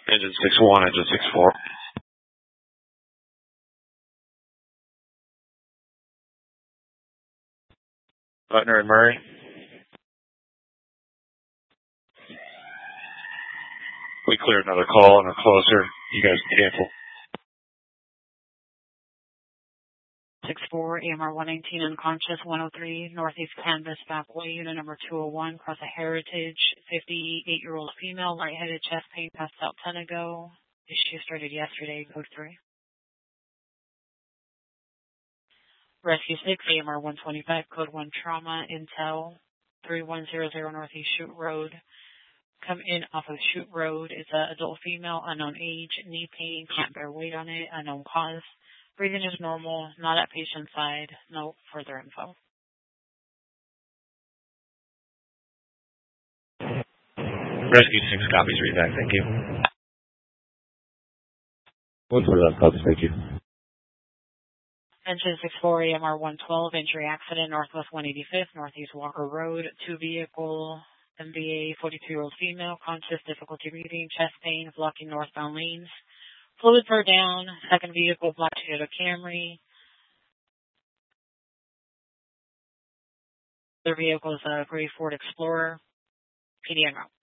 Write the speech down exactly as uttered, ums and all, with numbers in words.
Engine six one, engine six four. Butner and Murray. We cleared another call and are closer. You guys cancel. six four, A M R one nineteen, unconscious, one oh three, Northeast Canvas, Backway, unit number two oh one, cross a Heritage, fifty-eight-year-old female, lightheaded, chest pain, passed out ten ago. Issue started yesterday, code three. Rescue six, A M R one twenty-five, code one, trauma, Intel, three one zero zero Northeast Chute Road. Come in off of Chute Road. It's an adult female, unknown age, knee pain, can't bear weight on it, unknown cause. Breathing is normal, not at patient side. No further info. Rescue six copies, read back, thank you. one twenty-five copies, thank you. Engine six four, A M R one twelve, injury accident, Northwest one eighty-fifth, Northeast Walker Road, two vehicle, M B A, forty-two-year-old female, conscious, difficulty breathing, chest pain, blocking northbound lanes. Fluids are down, second vehicle, black Toyota Camry. Their vehicle is a gray Ford Explorer, P D N route.